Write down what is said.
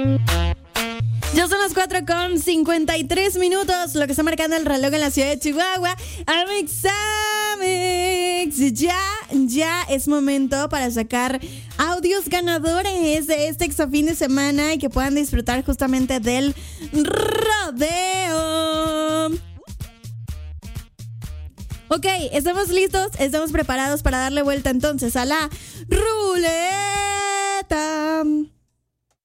Ya son las 4:53, lo que está marcando el reloj en la ciudad de Chihuahua. Amix, ya es momento para sacar audios ganadores de este fin de semana y que puedan disfrutar justamente del rodeo. Ok, estamos listos, estamos preparados para darle vuelta entonces a la ruleta.